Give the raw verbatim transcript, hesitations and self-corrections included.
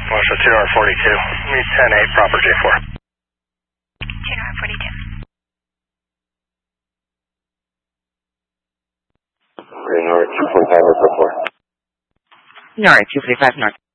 What's the two R forty-two? Me ten eight, proper J four. two R forty-two. North two forty-five, four. North two forty-five North.